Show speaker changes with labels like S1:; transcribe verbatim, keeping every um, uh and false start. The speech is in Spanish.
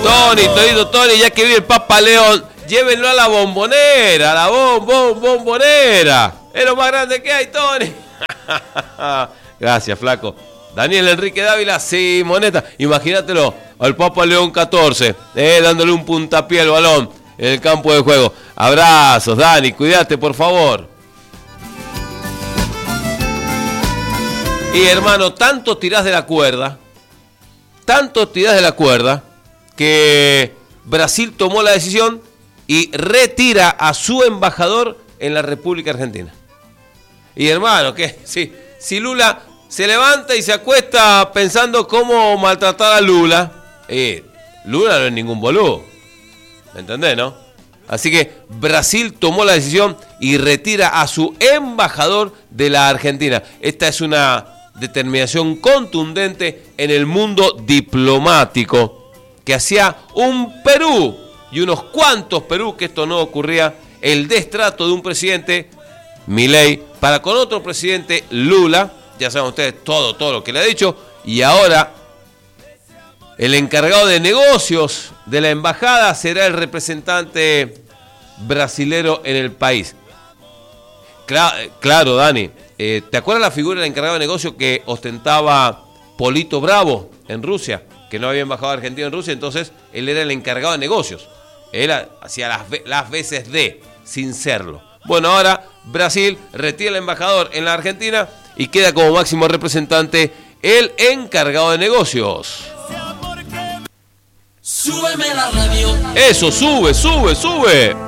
S1: Tony, Tonito, Tony, ya que vive el Papa León, llévenlo a la bombonera, a la bom, bom, bombonera. Es lo más grande que hay, Tony. Gracias, flaco. Daniel Enrique Dávila, sí, moneta. Imagínatelo al Papa León catorce, eh, dándole un puntapié al balón en el campo de juego. Abrazos, Dani, cuídate, por favor. Y hermano, tanto tirás de la cuerda, tanto tirás de la cuerda, que Brasil tomó la decisión y retira a su embajador en la República Argentina. Y hermano, que si, si Lula se levanta y se acuesta pensando cómo maltratar a Lula, eh, Lula no es ningún boludo, ¿me entendés, no? Así que Brasil tomó la decisión y retira a su embajador de la Argentina. Esta es una determinación contundente en el mundo diplomático, que hacía un Perú y unos cuantos Perú que esto no ocurría, el destrato de un presidente, Milei, para con otro presidente, Lula. Ya saben ustedes todo, todo lo que le ha dicho. Y ahora el encargado de negocios de la embajada será el representante brasilero en el país. Claro, claro Dani. Eh, ¿Te acuerdas la figura del encargado de negocios que ostentaba Polito Bravo en Rusia? Que no había embajador argentino en Rusia, entonces él era el encargado de negocios. Él hacía las, las veces de, sin serlo. Bueno, ahora Brasil retira el embajador en la Argentina y queda como máximo representante el encargado de negocios.
S2: Súbeme la radio.
S1: Eso, sube, sube, sube.